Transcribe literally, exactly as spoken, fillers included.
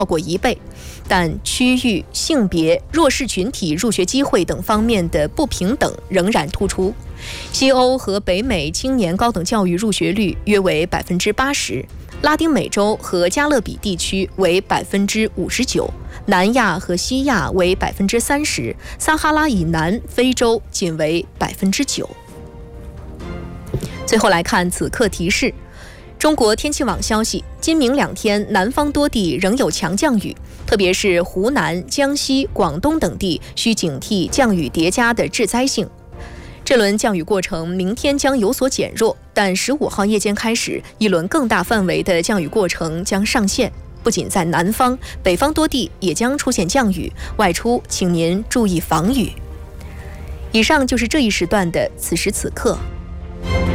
过一倍，但区域、性别、弱势群体入学机会等方面的不平等仍然突出。西欧和北美青年高等教育入学率约为百分之八十，拉丁美洲和加勒比地区为百分之五十九，南亚和西亚为百分之三十，撒哈拉以南非洲仅为百分之九。最后来看此刻提示。中国天气网消息，今明两天南方多地仍有强降雨，特别是湖南、江西、广东等地需警惕降雨叠加的致灾性。这轮降雨过程明天将有所减弱，但十五号夜间开始，一轮更大范围的降雨过程将上线。不仅在南方，北方多地也将出现降雨，外出请您注意防雨。以上就是这一时段的此时此刻。